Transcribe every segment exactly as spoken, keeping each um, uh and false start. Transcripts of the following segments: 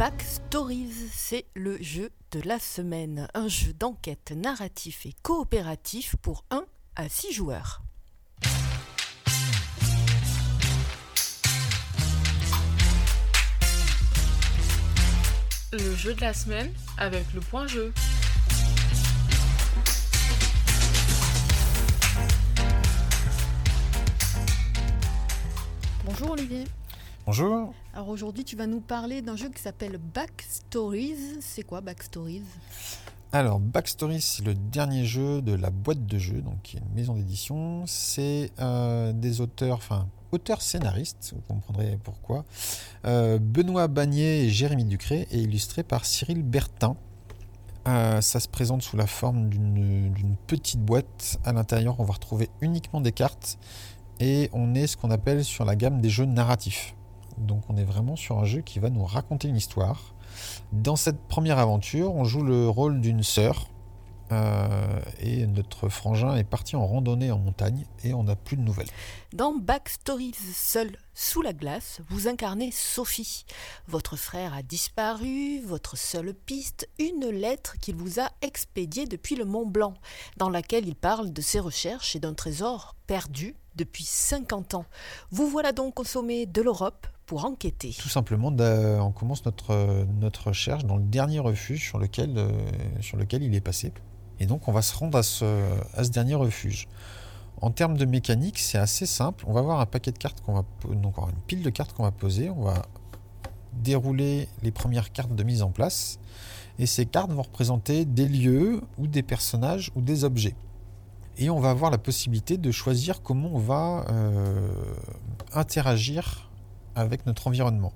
Backstories, c'est le jeu de la semaine. Un jeu d'enquête narratif et coopératif pour un à six joueurs. Le jeu de la semaine avec le point jeu. Bonjour Olivier. Bonjour. Alors aujourd'hui tu vas nous parler d'un jeu qui s'appelle Backstories. C'est quoi Backstories ? Alors Backstories, c'est le dernier jeu de la boîte de jeux, donc qui est une maison d'édition. C'est euh, des auteurs, enfin auteurs scénaristes, vous comprendrez pourquoi. Euh, Benoît Bagné et Jérémy Ducré, et illustré par Cyril Bertin. Euh, ça se présente sous la forme d'une, d'une petite boîte. À l'intérieur, on va retrouver uniquement des cartes, et on est ce qu'on appelle sur la gamme des jeux narratifs. Donc on est vraiment sur un jeu qui va nous raconter une histoire. Dans cette première aventure, on joue le rôle d'une sœur euh, et notre frangin est parti en randonnée en montagne et on n'a plus de nouvelles. Dans Backstories, seul sous la glace, vous incarnez Sophie. Votre frère a disparu, votre seule piste, une lettre qu'il vous a expédiée depuis le Mont Blanc, dans laquelle il parle de ses recherches et d'un trésor perdu depuis cinquante ans. Vous voilà donc au sommet de l'Europe pour enquêter. Tout simplement, on commence notre, notre recherche dans le dernier refuge sur lequel, euh, sur lequel il est passé. Et donc on va se rendre à ce, à ce dernier refuge. En termes de mécanique, c'est assez simple. On va avoir un paquet de cartes, qu'on va, donc une pile de cartes qu'on va poser. On va dérouler les premières cartes de mise en place. Et ces cartes vont représenter des lieux ou des personnages ou des objets. Et on va avoir la possibilité de choisir comment on va euh, interagir avec notre environnement.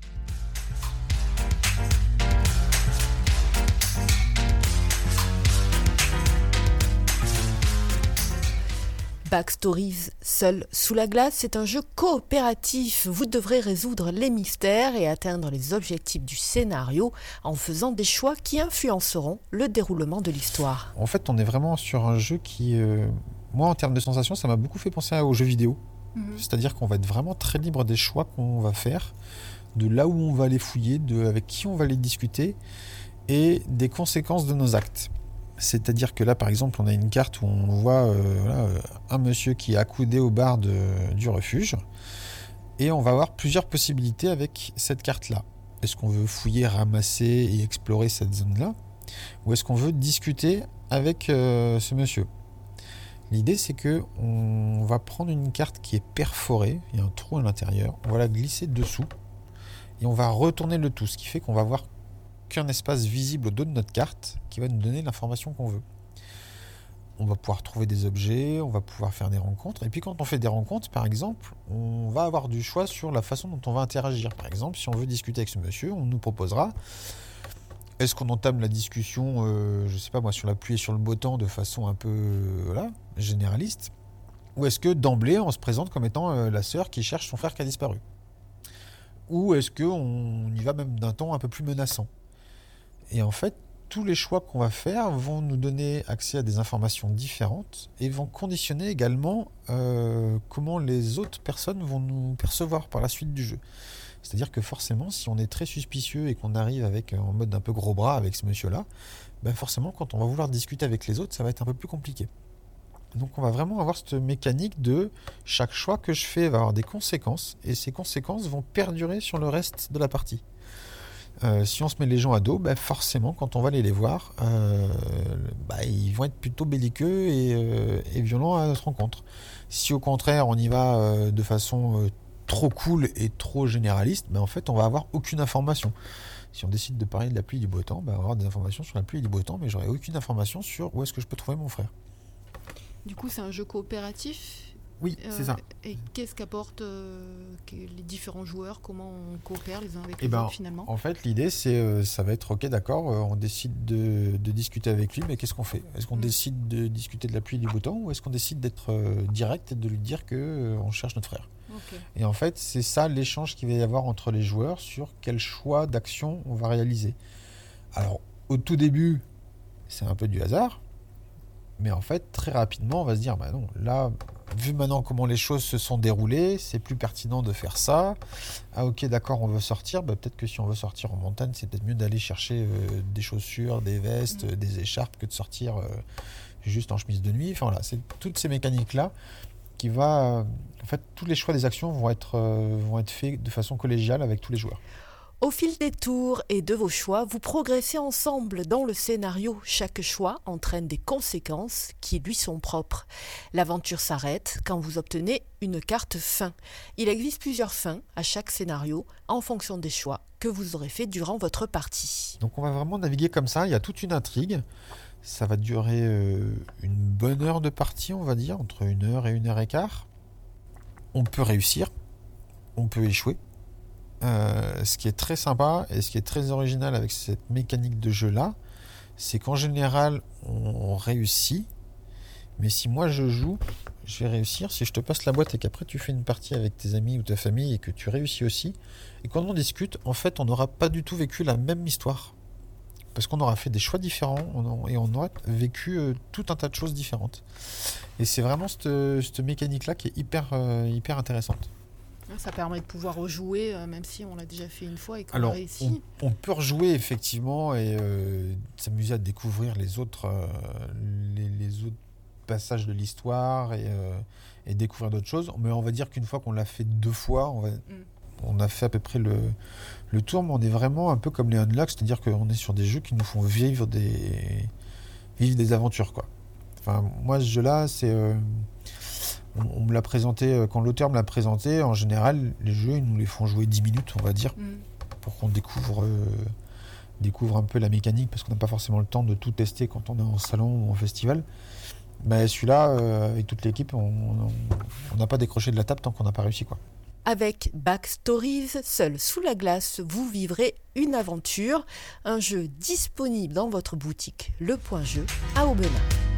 Backstories, seul sous la glace, c'est un jeu coopératif. Vous devrez résoudre les mystères et atteindre les objectifs du scénario en faisant des choix qui influenceront le déroulement de l'histoire. En fait, on est vraiment sur un jeu qui, euh, moi en termes de sensations, ça m'a beaucoup fait penser aux jeux vidéo. Mmh. C'est-à-dire qu'on va être vraiment très libre des choix qu'on va faire, de là où on va les fouiller, de avec qui on va les discuter et des conséquences de nos actes. C'est-à-dire que là, par exemple, on a une carte où on voit euh, voilà, un monsieur qui est accoudé au bar de, du refuge. Et on va avoir plusieurs possibilités avec cette carte-là. Est-ce qu'on veut fouiller, ramasser et explorer cette zone-là ? Ou est-ce qu'on veut discuter avec euh, ce monsieur ? L'idée, c'est qu'on va prendre une carte qui est perforée, il y a un trou à l'intérieur, on va la glisser dessous et on va retourner le tout, ce qui fait qu'on va voir qu'un espace visible au dos de notre carte qui va nous donner l'information qu'on veut. On va pouvoir trouver des objets, on va pouvoir faire des rencontres. Et puis quand on fait des rencontres, par exemple, on va avoir du choix sur la façon dont on va interagir. Par exemple, si on veut discuter avec ce monsieur, on nous proposera est-ce qu'on entame la discussion, euh, je sais pas moi, sur la pluie et sur le beau temps de façon un peu euh, voilà, généraliste, ou est-ce que d'emblée on se présente comme étant euh, la sœur qui cherche son frère qui a disparu, ou est-ce qu'on y va même d'un ton un peu plus menaçant. Et en fait, tous les choix qu'on va faire vont nous donner accès à des informations différentes et vont conditionner également euh, comment les autres personnes vont nous percevoir par la suite du jeu. C'est-à-dire que forcément, si on est très suspicieux et qu'on arrive avec en mode un peu gros bras avec ce monsieur-là, ben forcément, quand on va vouloir discuter avec les autres, ça va être un peu plus compliqué. Donc on va vraiment avoir cette mécanique de chaque choix que je fais va avoir des conséquences et ces conséquences vont perdurer sur le reste de la partie. Euh, si on se met les gens à dos, bah forcément, quand on va aller les voir, euh, bah, ils vont être plutôt belliqueux et, euh, et violents à notre rencontre. Si au contraire, on y va euh, de façon euh, trop cool et trop généraliste, bah, en fait, on va avoir aucune information. Si on décide de parler de la pluie et du beau temps, bah, on va avoir des informations sur la pluie et du beau temps, mais j'aurai aucune information sur où est-ce que je peux trouver mon frère. Du coup, c'est un jeu coopératif ? Oui, euh, c'est ça. Et qu'est-ce qu'apportent euh, les différents joueurs ? Comment on coopère les uns avec et les ben, autres finalement ? En fait, l'idée, c'est, euh, ça va être, ok, d'accord, euh, on décide de, de discuter avec lui, mais qu'est-ce qu'on fait ? Est-ce qu'on mmh. décide de discuter de la pluie et du beau temps, ou est-ce qu'on décide d'être euh, direct et de lui dire qu'on euh, cherche notre frère ? Okay. Et en fait, c'est ça l'échange qu'il va y avoir entre les joueurs sur quel choix d'action on va réaliser. Alors, au tout début, c'est un peu du hasard, mais en fait, très rapidement, on va se dire, bah non, là... vu maintenant comment les choses se sont déroulées, c'est plus pertinent de faire ça. Ah ok, d'accord, on veut sortir. Bah, peut-être que si on veut sortir en montagne, c'est peut-être mieux d'aller chercher euh, des chaussures, des vestes, mmh. des écharpes que de sortir euh, juste en chemise de nuit. Enfin voilà, c'est toutes ces mécaniques-là qui va... Euh, en fait, tous les choix des actions vont être, euh, vont être faits de façon collégiale avec tous les joueurs. Au fil des tours et de vos choix, vous progressez ensemble dans le scénario. Chaque choix entraîne des conséquences qui lui sont propres. L'aventure s'arrête quand vous obtenez une carte fin. Il existe plusieurs fins à chaque scénario en fonction des choix que vous aurez fait durant votre partie. Donc on va vraiment naviguer comme ça, il y a toute une intrigue. Ça va durer euh, une bonne heure de partie, on va dire, entre une heure et une heure et quart. On peut réussir, on peut échouer. Euh, ce qui est très sympa et ce qui est très original avec cette mécanique de jeu là, c'est qu'en général on réussit, mais si moi je joue, je vais réussir. Si je te passe la boîte et qu'après tu fais une partie avec tes amis ou ta famille et que tu réussis aussi, et quand on discute, en fait on n'aura pas du tout vécu la même histoire, parce qu'on aura fait des choix différents et on aura vécu euh, tout un tas de choses différentes. Et c'est vraiment cette, cette mécanique là qui est hyper, euh, hyper intéressante. Ça permet de pouvoir rejouer, euh, même si on l'a déjà fait une fois et qu'on Alors, a réussi. On, on peut rejouer effectivement et euh, s'amuser à découvrir les autres, euh, les, les autres passages de l'histoire et, euh, et découvrir d'autres choses. Mais on va dire qu'une fois qu'on l'a fait deux fois, on, va, mm. on a fait à peu près le, le tour. Mais on est vraiment un peu comme les Unlock, c'est-à-dire qu'on est sur des jeux qui nous font vivre des, vivre des aventures, quoi. Enfin, moi, ce jeu-là, c'est... Euh, on me l'a présenté, quand l'auteur me l'a présenté, en général, les jeux, ils nous les font jouer dix minutes, on va dire, mm. pour qu'on découvre, euh, découvre un peu la mécanique, parce qu'on n'a pas forcément le temps de tout tester quand on est en salon ou en festival. Mais celui-là, euh, avec toute l'équipe, on n'a pas décroché de la table tant qu'on n'a pas réussi, quoi. Avec Backstories, seul sous la glace, vous vivrez une aventure, un jeu disponible dans votre boutique Le Point Jeu à Aubenas.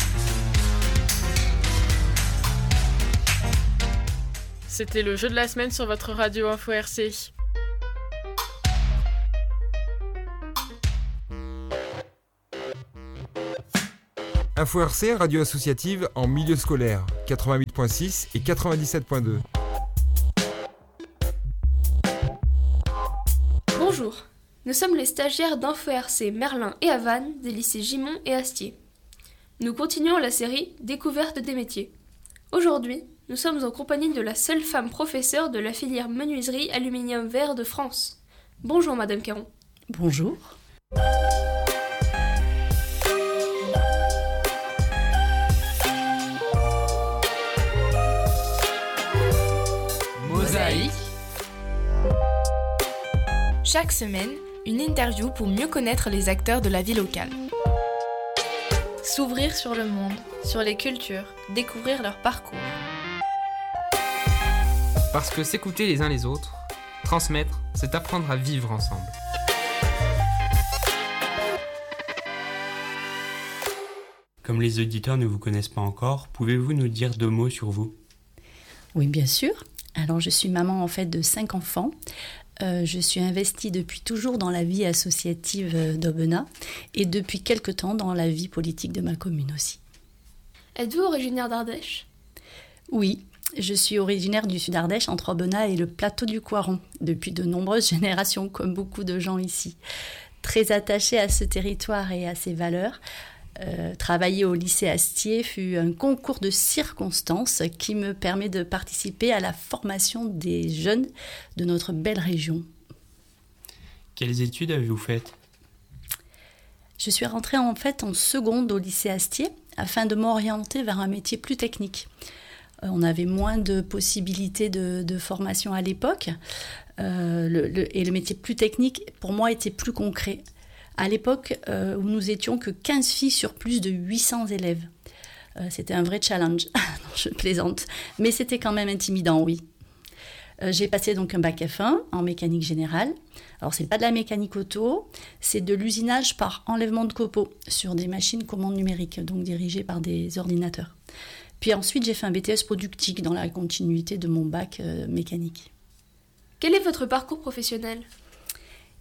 C'était le jeu de la semaine sur votre radio Info R C. Info R C, radio associative en milieu scolaire, quatre-vingt-huit virgule six et quatre-vingt-dix-sept virgule deux. Bonjour, nous sommes les stagiaires d'Info R C Merlin et Havane des lycées Gimont et Astier. Nous continuons la série Découverte des métiers. Aujourd'hui, nous sommes en compagnie de la seule femme professeure de la filière menuiserie aluminium verre de France. Bonjour Madame Caron. Bonjour. Mosaïque. Chaque semaine, une interview pour mieux connaître les acteurs de la vie locale. S'ouvrir sur le monde, sur les cultures, découvrir leur parcours. Parce que s'écouter les uns les autres, transmettre, c'est apprendre à vivre ensemble. Comme les auditeurs ne vous connaissent pas encore, pouvez-vous nous dire deux mots sur vous ? Oui, bien sûr. Alors, je suis maman en fait de cinq enfants. Euh, je suis investie depuis toujours dans la vie associative d'Aubenas et depuis quelque temps dans la vie politique de ma commune aussi. Êtes-vous originaire d'Ardèche ? Oui. Je suis originaire du sud Ardèche, entre Aubenas et le plateau du Coiron, depuis de nombreuses générations, comme beaucoup de gens ici. Très attachée à ce territoire et à ses valeurs, euh, travailler au lycée Astier fut un concours de circonstances qui me permet de participer à la formation des jeunes de notre belle région. Quelles études avez-vous faites ? Je suis rentrée en fait en seconde au lycée Astier afin de m'orienter vers un métier plus technique. On avait moins de possibilités de, de formation à l'époque euh, le, le, et le métier plus technique, pour moi, était plus concret. À l'époque, euh, où nous étions que quinze filles sur plus de huit cents élèves. Euh, c'était un vrai challenge, non, je plaisante, mais c'était quand même intimidant, oui. Euh, j'ai passé donc un bac F un en mécanique générale. Alors, c'est pas de la mécanique auto, c'est de l'usinage par enlèvement de copeaux sur des machines commandes numériques, donc dirigées par des ordinateurs. Puis ensuite, j'ai fait un B T S productique dans la continuité de mon bac euh, mécanique. Quel est votre parcours professionnel ?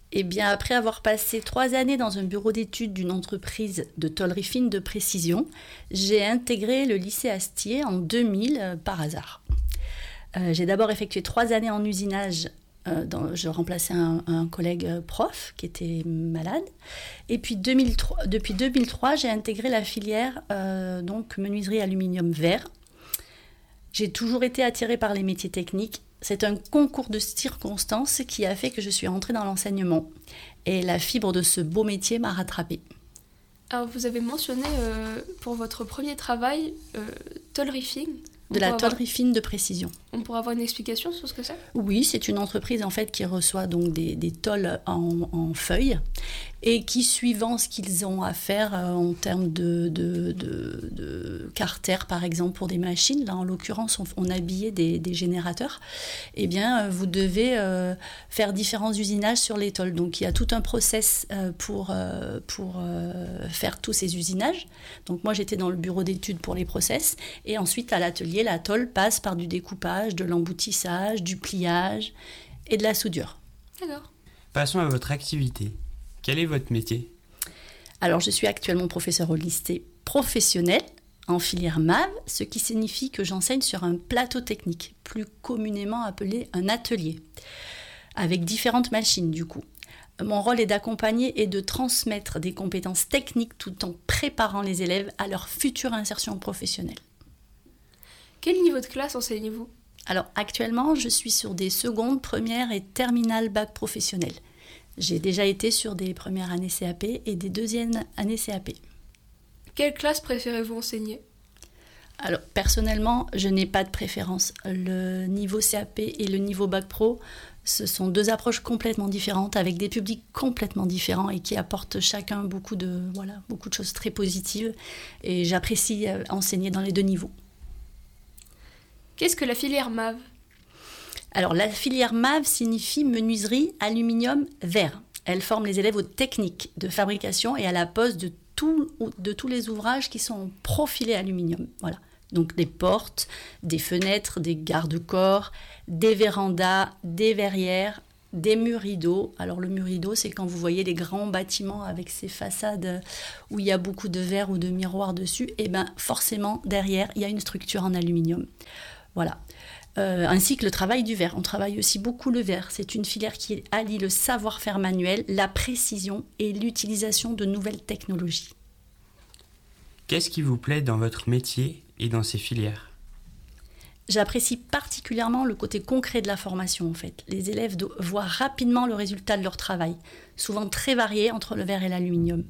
Eh bien, après avoir passé trois années dans un bureau d'études d'une entreprise de tôlerie fine de précision, j'ai intégré le lycée Astier en deux mille euh, par hasard. Euh, j'ai d'abord effectué trois années en usinage. Euh, dans, je remplaçais un, un collègue euh, prof qui était malade. Et puis deux mille trois, depuis deux mille trois, j'ai intégré la filière euh, donc menuiserie aluminium verre. J'ai toujours été attirée par les métiers techniques. C'est un concours de circonstances qui a fait que je suis entrée dans l'enseignement. Et la fibre de ce beau métier m'a rattrapée. Alors, vous avez mentionné euh, pour votre premier travail, euh, tôlerie fine. De la tôlerie fine de précision. On pourrait avoir une explication sur ce que c'est ? Oui, c'est une entreprise en fait qui reçoit donc des, des tôles en, en feuilles et qui, suivant ce qu'ils ont à faire euh, en termes de, de, de, de carter, par exemple, pour des machines, là en l'occurrence on, on habillait des, des générateurs, eh bien euh, vous devez euh, faire différents usinages sur les tôles. Donc il y a tout un process euh, pour, euh, pour euh, faire tous ces usinages. Donc moi j'étais dans le bureau d'études pour les process et ensuite à l'atelier, la tôle passe par du découpage, de l'emboutissage, du pliage et de la soudure. D'accord. Passons à votre activité. Quel est votre métier ? Alors, je suis actuellement professeure au lycée professionnel en filière M A V, ce qui signifie que j'enseigne sur un plateau technique, plus communément appelé un atelier, avec différentes machines du coup. Mon rôle est d'accompagner et de transmettre des compétences techniques tout en préparant les élèves à leur future insertion professionnelle. Quel niveau de classe enseignez-vous ? Alors, actuellement, je suis sur des secondes, premières et terminales bac professionnel. J'ai déjà été sur des premières années C A P et des deuxièmes années C A P. Quelle classe préférez-vous enseigner ? Alors, personnellement, je n'ai pas de préférence. Le niveau C A P et le niveau bac pro, ce sont deux approches complètement différentes, avec des publics complètement différents et qui apportent chacun beaucoup de, voilà, beaucoup de choses très positives. Et j'apprécie enseigner dans les deux niveaux. Qu'est-ce que la filière M A V ? Alors, la filière M A V signifie menuiserie aluminium verre. Elle forme les élèves aux techniques de fabrication et à la pose de, tout, de tous les ouvrages qui sont en profilé aluminium. Voilà. Donc des portes, des fenêtres, des garde-corps, des vérandas, des verrières, des murs rideaux. Alors le mur rideau, c'est quand vous voyez les grands bâtiments avec ces façades où il y a beaucoup de verre ou de miroirs dessus. Et bien forcément, derrière, il y a une structure en aluminium. Voilà. Euh, ainsi que le travail du verre. On travaille aussi beaucoup le verre. C'est une filière qui allie le savoir-faire manuel, la précision et l'utilisation de nouvelles technologies. Qu'est-ce qui vous plaît dans votre métier et dans ces filières ? J'apprécie particulièrement le côté concret de la formation en fait. Les élèves voient rapidement le résultat de leur travail, souvent très varié entre le verre et l'aluminium.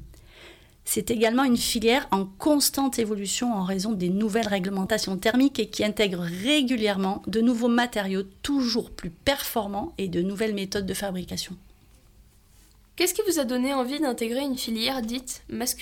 C'est également une filière en constante évolution en raison des nouvelles réglementations thermiques et qui intègre régulièrement de nouveaux matériaux toujours plus performants et de nouvelles méthodes de fabrication. Qu'est-ce qui vous a donné envie d'intégrer une filière dite masculine ?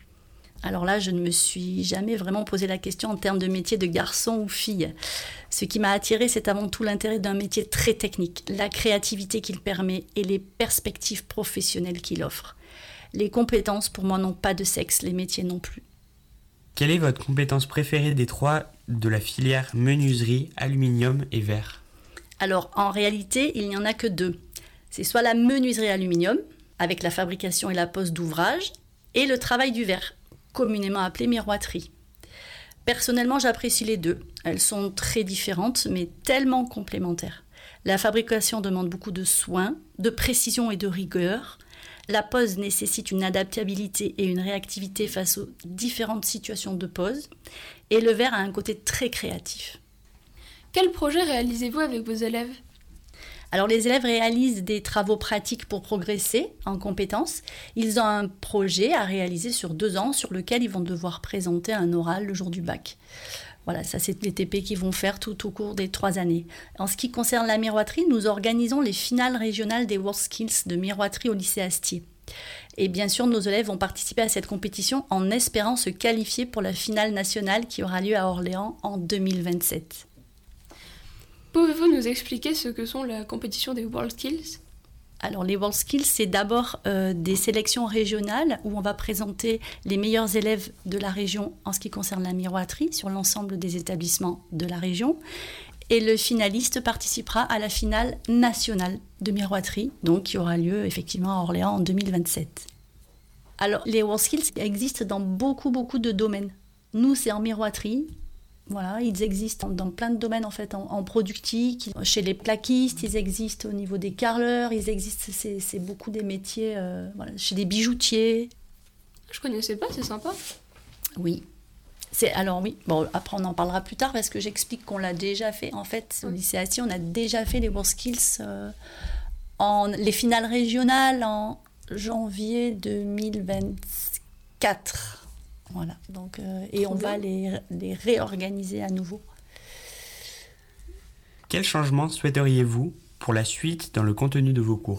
Alors là, je ne me suis jamais vraiment posé la question en termes de métier de garçon ou fille. Ce qui m'a attirée, c'est avant tout l'intérêt d'un métier très technique, la créativité qu'il permet et les perspectives professionnelles qu'il offre. Les compétences, pour moi, n'ont pas de sexe, les métiers non plus. Quelle est votre compétence préférée des trois de la filière menuiserie, aluminium et verre ? Alors, en réalité, il n'y en a que deux. C'est soit la menuiserie aluminium, avec la fabrication et la pose d'ouvrages, et le travail du verre, communément appelé miroiterie. Personnellement, j'apprécie les deux. Elles sont très différentes, mais tellement complémentaires. La fabrication demande beaucoup de soins, de précision et de rigueur. La pose nécessite une adaptabilité et une réactivité face aux différentes situations de pose. Et le verre a un côté très créatif. Quel projet réalisez-vous avec vos élèves ? Alors les élèves réalisent des travaux pratiques pour progresser en compétences. Ils ont un projet à réaliser sur deux ans sur lequel ils vont devoir présenter un oral le jour du bac. Voilà, ça c'est les T P qu'ils vont faire tout au cours des trois années. En ce qui concerne la miroiterie, nous organisons les finales régionales des WorldSkills de miroiterie au lycée Astier. Et bien sûr, nos élèves vont participer à cette compétition en espérant se qualifier pour la finale nationale qui aura lieu à Orléans en deux mille vingt-sept. Pouvez-vous nous expliquer ce que sont la compétition des WorldSkills ? Alors les WorldSkills, c'est d'abord euh, des sélections régionales où on va présenter les meilleurs élèves de la région en ce qui concerne la miroiterie sur l'ensemble des établissements de la région. Et le finaliste participera à la finale nationale de miroiterie, donc qui aura lieu effectivement à Orléans en deux mille vingt-sept. Alors, les WorldSkills existent dans beaucoup, beaucoup de domaines. Nous, c'est en miroiterie. Voilà, ils existent dans plein de domaines en fait, en, en productique, chez les plaquistes, ils existent au niveau des carreleurs, ils existent, c'est, c'est beaucoup des métiers, euh, voilà, chez des bijoutiers. Je connaissais pas, c'est sympa. Oui. C'est, alors oui, bon, après on en parlera plus tard parce que j'explique qu'on l'a déjà fait. En fait, au lycée Astier, on a déjà fait les WorldSkills, euh, en, les finales régionales en janvier deux mille vingt-quatre. Voilà, donc, euh, et on va les, les réorganiser à nouveau. Quel changement souhaiteriez-vous pour la suite dans le contenu de vos cours ?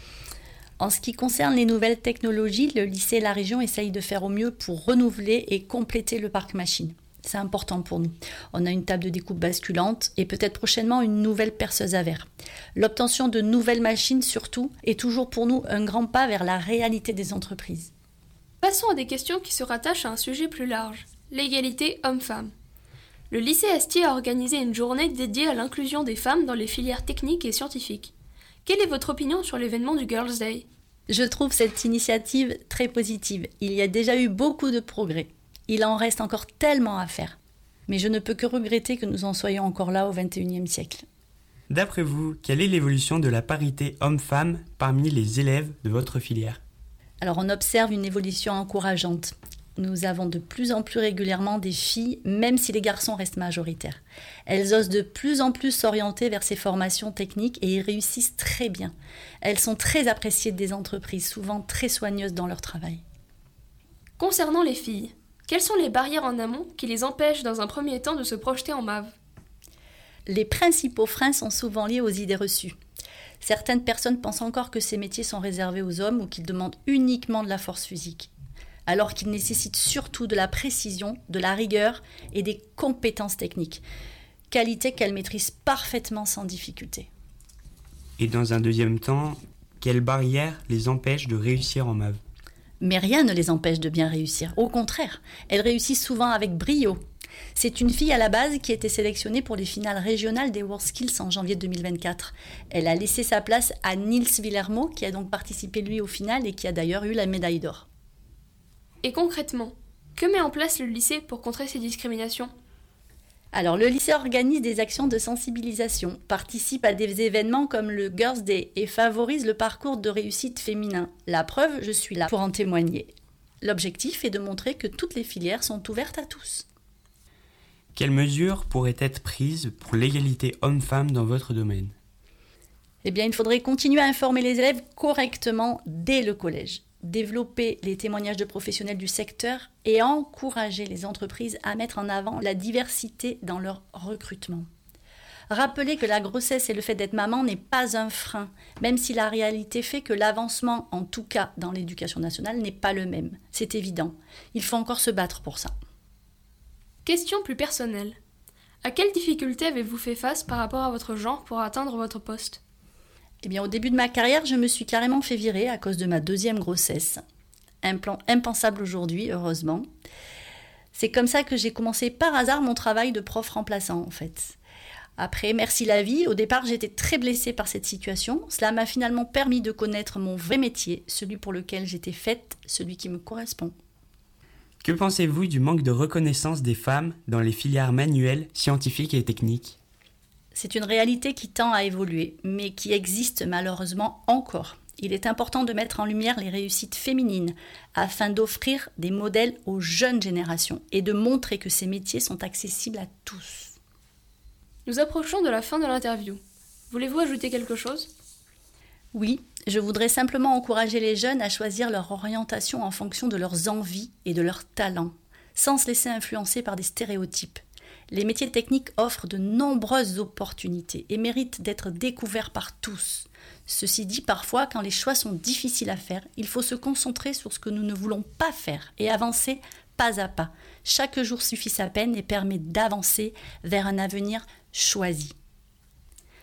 En ce qui concerne les nouvelles technologies, le lycée et la région essayent de faire au mieux pour renouveler et compléter le parc machine. C'est important pour nous. On a une table de découpe basculante et peut-être prochainement une nouvelle perceuse à verre. L'obtention de nouvelles machines, surtout, est toujours pour nous un grand pas vers la réalité des entreprises. Passons à des questions qui se rattachent à un sujet plus large, l'égalité homme-femme. Le lycée Astier a organisé une journée dédiée à l'inclusion des femmes dans les filières techniques et scientifiques. Quelle est votre opinion sur l'événement du Girls' Day ? Je trouve cette initiative très positive. Il y a déjà eu beaucoup de progrès. Il en reste encore tellement à faire. Mais je ne peux que regretter que nous en soyons encore là au vingt et unième siècle. D'après vous, quelle est l'évolution de la parité homme-femme parmi les élèves de votre filière ? Alors on observe une évolution encourageante. Nous avons de plus en plus régulièrement des filles, même si les garçons restent majoritaires. Elles osent de plus en plus s'orienter vers ces formations techniques et y réussissent très bien. Elles sont très appréciées des entreprises, souvent très soigneuses dans leur travail. Concernant les filles, quelles sont les barrières en amont qui les empêchent dans un premier temps de se projeter en M A V ? Les principaux freins sont souvent liés aux idées reçues. Certaines personnes pensent encore que ces métiers sont réservés aux hommes ou qu'ils demandent uniquement de la force physique, alors qu'ils nécessitent surtout de la précision, de la rigueur et des compétences techniques, qualités qu'elles maîtrisent parfaitement sans difficulté. Et dans un deuxième temps, quelles barrières les empêchent de réussir en M A V ? Mais rien ne les empêche de bien réussir. Au contraire, elles réussissent souvent avec brio. C'est une fille à la base qui a été sélectionnée pour les finales régionales des WorldSkills en janvier deux mille vingt-quatre. Elle a laissé sa place à Nils Villermo, qui a donc participé lui au final et qui a d'ailleurs eu la médaille d'or. Et concrètement, que met en place le lycée pour contrer ces discriminations ? Alors, le lycée organise des actions de sensibilisation, participe à des événements comme le Girls' Day et favorise le parcours de réussite féminin. La preuve, je suis là pour en témoigner. L'objectif est de montrer que toutes les filières sont ouvertes à tous. Quelles mesures pourraient être prises pour l'égalité homme-femme dans votre domaine ? Eh bien, il faudrait continuer à informer les élèves correctement dès le collège, développer les témoignages de professionnels du secteur et encourager les entreprises à mettre en avant la diversité dans leur recrutement. Rappeler que la grossesse et le fait d'être maman n'est pas un frein, même si la réalité fait que l'avancement, en tout cas dans l'éducation nationale, n'est pas le même. C'est évident. Il faut encore se battre pour ça. Question plus personnelle. À quelles difficultés avez-vous fait face par rapport à votre genre pour atteindre votre poste ? Eh bien, au début de ma carrière, je me suis carrément fait virer à cause de ma deuxième grossesse. Un plan impensable aujourd'hui, heureusement. C'est comme ça que j'ai commencé par hasard mon travail de prof remplaçant, en fait. Après, merci la vie, au départ, j'étais très blessée par cette situation. Cela m'a finalement permis de connaître mon vrai métier, celui pour lequel j'étais faite, celui qui me correspond. Que pensez-vous du manque de reconnaissance des femmes dans les filières manuelles, scientifiques et techniques ? C'est une réalité qui tend à évoluer, mais qui existe malheureusement encore. Il est important de mettre en lumière les réussites féminines afin d'offrir des modèles aux jeunes générations et de montrer que ces métiers sont accessibles à tous. Nous approchons de la fin de l'interview. Voulez-vous ajouter quelque chose ? Oui, je voudrais simplement encourager les jeunes à choisir leur orientation en fonction de leurs envies et de leurs talents, sans se laisser influencer par des stéréotypes. Les métiers techniques offrent de nombreuses opportunités et méritent d'être découverts par tous. Ceci dit, parfois, quand les choix sont difficiles à faire, il faut se concentrer sur ce que nous ne voulons pas faire et avancer pas à pas. Chaque jour suffit sa peine et permet d'avancer vers un avenir choisi.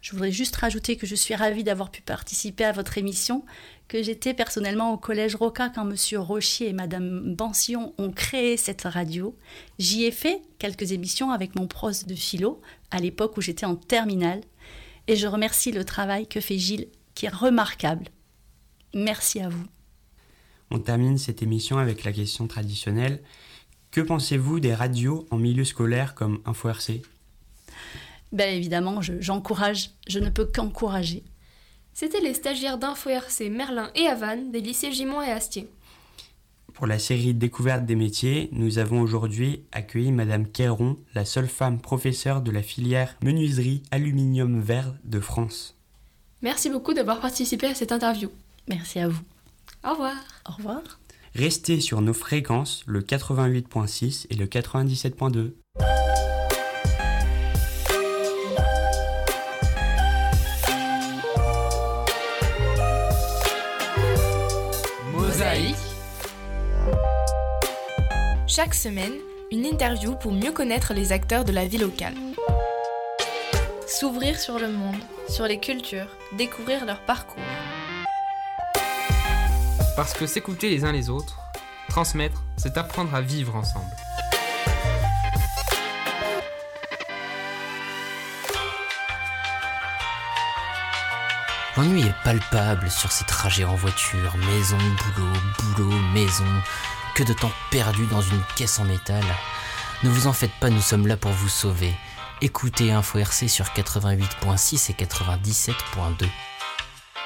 Je voudrais juste rajouter que je suis ravie d'avoir pu participer à votre émission, que j'étais personnellement au collège Roca quand Monsieur Rochier et Madame Bansillon ont créé cette radio. J'y ai fait quelques émissions avec mon prof de philo, à l'époque où j'étais en terminale, et je remercie le travail que fait Gilles, qui est remarquable. Merci à vous. On termine cette émission avec la question traditionnelle. Que pensez-vous des radios en milieu scolaire comme Info R C ? Ben évidemment, je, j'encourage, je ne peux qu'encourager. C'était les stagiaires d'Info R C Merlin et Havane des lycées Gimont et Astier. Pour la série Découverte des métiers, nous avons aujourd'hui accueilli Madame Queyron, la seule femme professeure de la filière menuiserie aluminium verre de France. Merci beaucoup d'avoir participé à cette interview. Merci à vous. Au revoir. Au revoir. Restez sur nos fréquences, le quatre-vingt-huit virgule six et le quatre-vingt-dix-sept virgule deux. Mosaïque. Chaque semaine, une interview pour mieux connaître les acteurs de la vie locale. S'ouvrir sur le monde, sur les cultures, découvrir leur parcours. Parce que s'écouter les uns les autres, transmettre, c'est apprendre à vivre ensemble. L'ennui est palpable sur ces trajets en voiture, maison, boulot, boulot, maison. Que de temps perdu dans une caisse en métal. Ne vous en faites pas, nous sommes là pour vous sauver. Écoutez Info R C sur quatre-vingt-huit virgule six et quatre-vingt-dix-sept virgule deux.